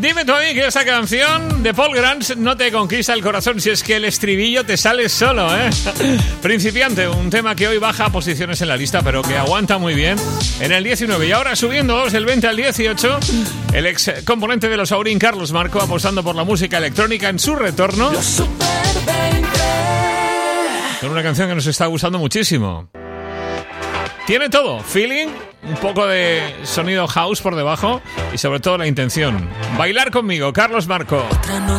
Dime tú a mí que esa canción de Paul Grant no te conquista el corazón, si es que el estribillo te sale solo, ¿eh? Principiante, un tema que hoy baja posiciones en la lista, pero que aguanta muy bien en el 19. Y ahora subiendo del 20 al 18, el ex componente de los Aurin, Carlos Marco, apostando por la música electrónica en su retorno, con una canción que nos está gustando muchísimo. Tiene todo, feeling, un poco de sonido house por debajo y sobre todo la intención. Bailar conmigo, Carlos Marco. Otra noche